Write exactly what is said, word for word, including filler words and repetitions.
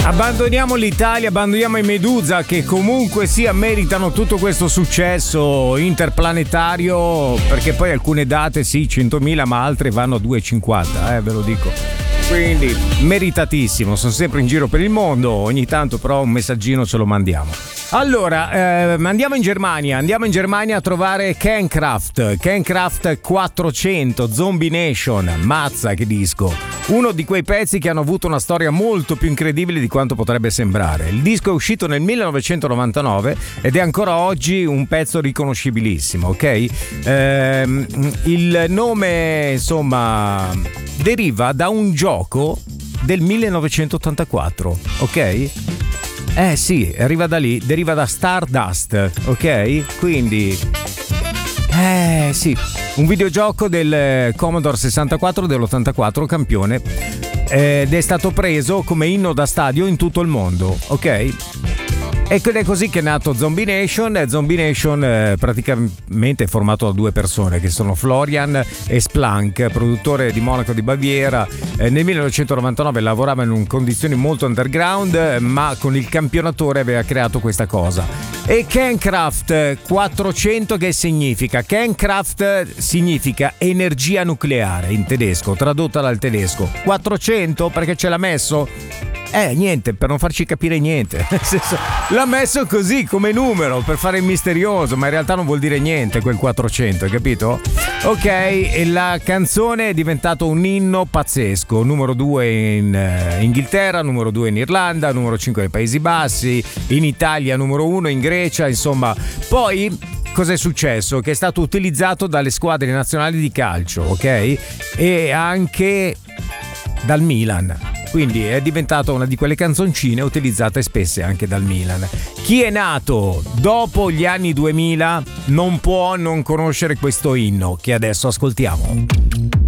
Abbandoniamo l'Italia, abbandoniamo i Medusa, che comunque sia meritano tutto questo successo interplanetario, perché poi alcune date sì, centomila, ma altre vanno a due e cinquanta, eh, ve lo dico. Quindi meritatissimo, sono sempre in giro per il mondo, ogni tanto però un messaggino ce lo mandiamo. Allora, eh, andiamo in Germania, andiamo in Germania a trovare Kernkraft, Kernkraft quattrocento, Zombie Nation, mazza che disco. Uno di quei pezzi che hanno avuto una storia molto più incredibile di quanto potrebbe sembrare. Il disco è uscito nel millenovecentonovantanove ed è ancora oggi un pezzo riconoscibilissimo, ok? Eh, il nome, insomma, deriva da un gioco del millenovecentottantaquattro, ok? Eh sì, arriva da lì, deriva da Stardust, ok? Quindi, eh sì, un videogioco del Commodore sessantaquattro dell'ottantaquattro, campione, ed è stato preso come inno da stadio in tutto il mondo, ok? Ed è così che è nato Zombie Nation. Zombie Nation eh, praticamente è formato da due persone che sono Florian e Splank, produttore di Monaco di Baviera. Eh, nel millenovecentonovantanove lavorava in condizioni molto underground, ma con il campionatore aveva creato questa cosa. E Kernkraft quattrocento che significa? Kernkraft significa energia nucleare in tedesco, tradotta dal tedesco. quattrocento perché ce l'ha messo? Eh, niente, per non farci capire niente. Nel senso, l'ha messo così come numero per fare il misterioso, ma in realtà non vuol dire niente quel quattrocento, hai capito? Ok, e la canzone è diventato un inno pazzesco. Numero due in eh, Inghilterra, numero due in Irlanda, numero cinque nei Paesi Bassi, in Italia numero uno, in Grecia, insomma. Poi cos'è successo? Che è stato utilizzato dalle squadre nazionali di calcio, ok? E anche dal Milan. Quindi è diventata una di quelle canzoncine utilizzate spesse anche dal Milan. Chi è nato dopo gli anni duemila non può non conoscere questo inno che adesso ascoltiamo.